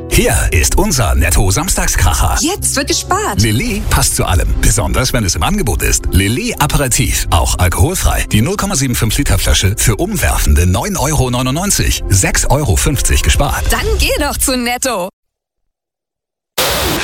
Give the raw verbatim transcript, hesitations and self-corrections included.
Hier ist unser Netto-Samstagskracher. Jetzt wird gespart. Lilly passt zu allem, besonders wenn es im Angebot ist. Lilly Aperitif, auch alkoholfrei. Die null Komma fünfundsiebzig Liter Flasche für umwerfende neun Euro neunundneunzig. sechs Euro fünfzig gespart. Dann geh doch zu Netto.